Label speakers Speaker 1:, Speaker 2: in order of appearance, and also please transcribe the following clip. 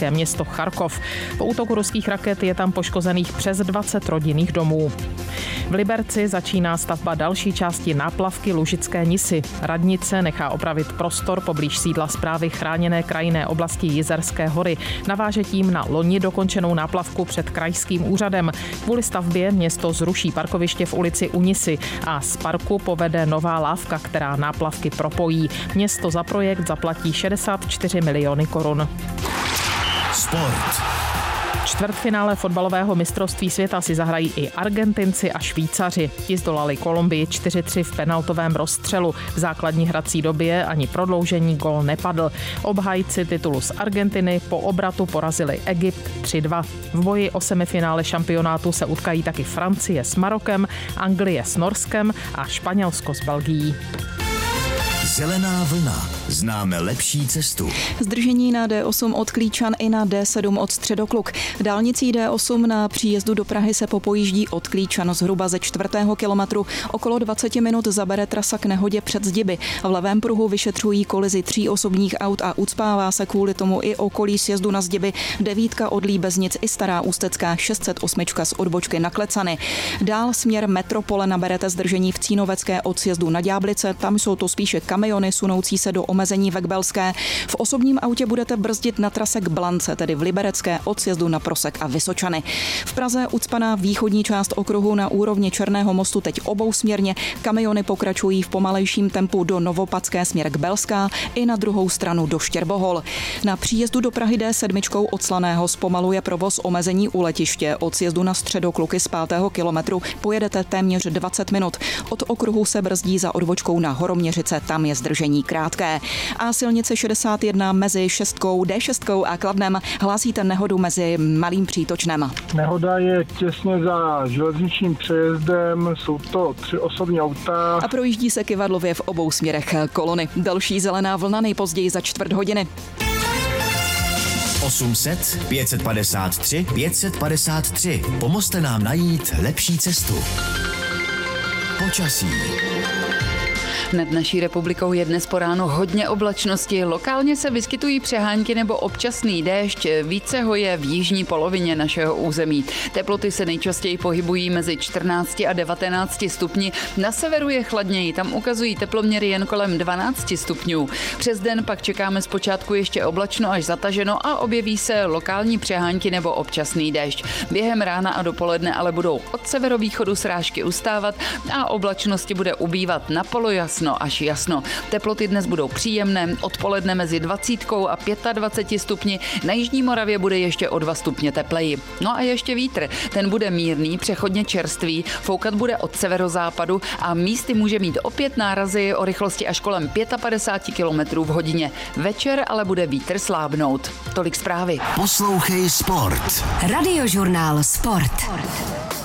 Speaker 1: ukrajinské město Charkov. Po útoku ruských raket je tam poškozených přes 20 rodinných domů. V Liberci začíná stavba další části náplavky Lužické Nisy. Radnice nechá opravit prostor poblíž sídla správy chráněné krajinné oblasti Jizerské hory. Naváže tím na loni dokončenou náplavku před krajským úřadem. Kvůli stavbě město zruší parkoviště v ulici u Nisy a z parku povede nová lávka, která náplavky propojí. Město za projekt zaplatí 64 miliony korun.
Speaker 2: Sport.
Speaker 1: Čtvrtfinále fotbalového mistrovství světa si zahrají i Argentinci a Švýcaři. Ti zdolali Kolumbii 4-3 v penaltovém rozstřelu. V základní hrací době ani prodloužení gól nepadl. Obhájci titulu z Argentiny po obratu porazili Egypt 3-2. V boji o semifinále šampionátu se utkají taky Francie s Marokem, Anglie s Norskem a Španělsko s Belgií.
Speaker 2: Zelená vlna. Známe lepší cestu.
Speaker 3: Zdržení na D8 od Klíčan i na D7 od Středokluk. Dálnicí D8 na příjezdu do Prahy se popojíždí od Klíčan zhruba ze 4. kilometru. Okolo 20 minut zabere trasa k nehodě před Zdiby. V levém pruhu vyšetřují kolizi 3 osobních aut a ucpává se kvůli tomu i okolí sjezdu na Zdiby. 9 od Líbeznic i Stará Ústecká 608 z odbočky na Klecany. Dál směr Metropole naberete zdržení v Cínovecké od sjezdu na Ďáblice. Tam jsou to spíše kamiony sunoucí se do omezení ve Kbelské. V osobním autě budete brzdit na trase k Blance, tedy v Liberecké od sjezdu na Prosek a Vysočany. V Praze ucpaná východní část okruhu na úrovni Černého mostu teď obousměrně. Kamiony pokračují v pomalejším tempu do Novopadské směr Kbelská i na druhou stranu do Štěrbohol. Na příjezdu do Prahy D7 od Slaného zpomaluje provoz omezení u letiště. Od sjezdu na Středokluky z 5. kilometru pojedete téměř 20 minut. Od okruhu se brzdí za odbočkou na Horoměřice, tam je zdržení krátké. A silnice 61 mezi 6, D6 a Kladnem hlásíte nehodu mezi Malým Přítočnem.
Speaker 4: Nehoda je těsně za železničním přejezdem, jsou to 3 osobní auta.
Speaker 3: A projíždí se kyvadlově v obou směrech kolony. Další zelená vlna nejpozději za 4 hodiny.
Speaker 2: 800 553 553. Pomozte nám najít lepší cestu. Počasí.
Speaker 5: Nad naší republikou je dnes po ránu hodně oblačnosti. Lokálně se vyskytují přehánky nebo občasný déšť. Více ho je v jižní polovině našeho území. Teploty se nejčastěji pohybují mezi 14 a 19 stupni. Na severu je chladněji, tam ukazují teploměry jen kolem 12 stupňů. Přes den pak čekáme zpočátku ještě oblačno až zataženo a objeví se lokální přehánky nebo občasný déšť. Během rána a dopoledne ale budou od severovýchodu srážky ustávat a oblačnosti bude ubývat na polojasno až jasno. Teploty dnes budou příjemné, odpoledne mezi 20 a 25 stupni, na jižní Moravě bude ještě o 2 stupně tepleji. No a ještě vítr, ten bude mírný, přechodně čerstvý, foukat bude od severozápadu a místy může mít opět nárazy o rychlosti až kolem 55 km v hodině. Večer ale bude vítr slábnout. Tolik zprávy.
Speaker 2: Poslouchej Sport.
Speaker 6: Radiožurnál Sport.